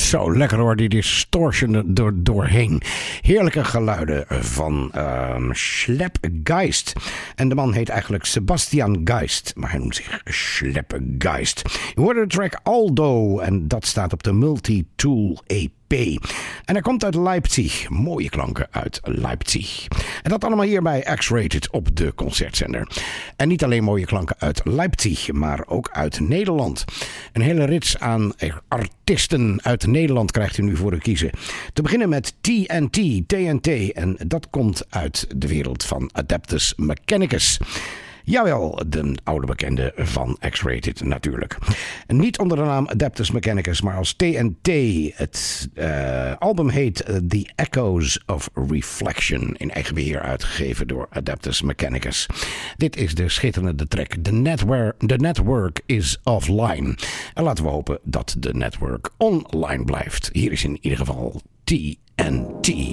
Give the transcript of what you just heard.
Zo lekker hoor, die distortion er doorheen. Heerlijke geluiden van Schleppgeist. En de man heet eigenlijk Sebastian Geist, maar hij noemt zich Schleppgeist. Je hoorde de track Aldo en dat staat op de Multitool EP. En hij komt uit Leipzig. Mooie klanken uit Leipzig. En dat allemaal hier bij X-Rated op de concertzender. En niet alleen mooie klanken uit Leipzig, maar ook uit Nederland. Een hele rits aan artiesten uit Nederland krijgt u nu voor u kiezen. Te beginnen met TNT. En dat komt uit de wereld van Adeptus Mechanicus. Jawel, de oude bekende van X-Rated natuurlijk. Niet onder de naam Adeptus Mechanicus, maar als TNT. Het album heet The Echoes of Reflection. In eigen beheer uitgegeven door Adeptus Mechanicus. Dit is de schitterende track. The Network is offline. En laten we hopen dat de network online blijft. Hier is in ieder geval TNT.